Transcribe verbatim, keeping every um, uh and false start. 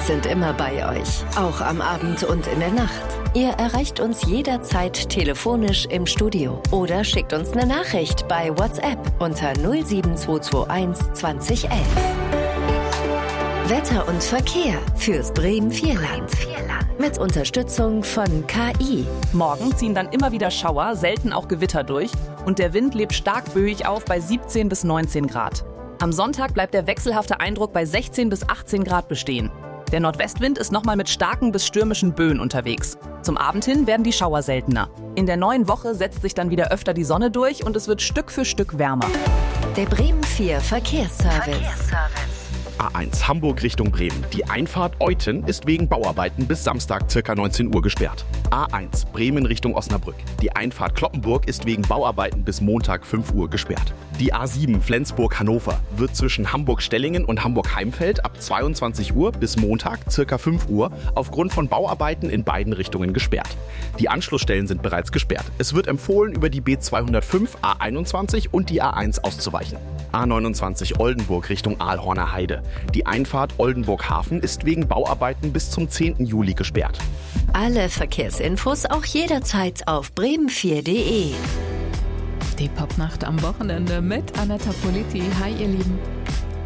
sind immer bei euch, auch am Abend und in der Nacht. Ihr erreicht uns jederzeit telefonisch im Studio oder schickt uns eine Nachricht bei WhatsApp unter null sieben zwei zwei eins zwanzig elf. Wetter und Verkehr fürs Bremen-Vierland. Mit Unterstützung von K I. Morgen ziehen dann immer wieder Schauer, selten auch Gewitter durch. Und der Wind lebt stark böig auf bei siebzehn bis neunzehn Grad. Am Sonntag bleibt der wechselhafte Eindruck bei sechzehn bis achtzehn Grad bestehen. Der Nordwestwind ist nochmal mit starken bis stürmischen Böen unterwegs. Zum Abend hin werden die Schauer seltener. In der neuen Woche setzt sich dann wieder öfter die Sonne durch und es wird Stück für Stück wärmer. Der Bremen vier Verkehrsservice. Verkehrsservice. A eins Hamburg Richtung Bremen. Die Einfahrt Euthen ist wegen Bauarbeiten bis Samstag ca. neunzehn Uhr gesperrt. A eins Bremen Richtung Osnabrück. Die Einfahrt Cloppenburg ist wegen Bauarbeiten bis Montag fünf Uhr gesperrt. Die A sieben Flensburg-Hannover wird zwischen Hamburg-Stellingen und Hamburg-Heimfeld ab zweiundzwanzig Uhr bis Montag ca. fünf Uhr aufgrund von Bauarbeiten in beiden Richtungen gesperrt. Die Anschlussstellen sind bereits gesperrt. Es wird empfohlen, über die B zweihundertfünf, A einundzwanzig und die A eins auszuweichen. A neunundzwanzig Oldenburg Richtung Aalhorner Heide. Die Einfahrt Oldenburg-Hafen ist wegen Bauarbeiten bis zum zehnten Juli gesperrt. Alle Verkehrsinfos auch jederzeit auf bremen vier punkt de. Die Popnacht am Wochenende mit Anetta Politi. Hi ihr Lieben.